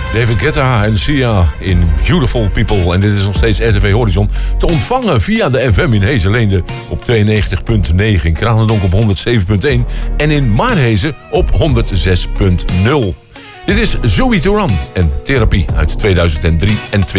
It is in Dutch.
David Guetta en Sia in Beautiful People. En dit is nog steeds RTV Horizon. Te ontvangen via de FM in Hezenleende op 92.9. In Kranendonk op 107.1. En in Maarhezen op 106.0. Dit is Zoe Turan en Therapie uit 2023.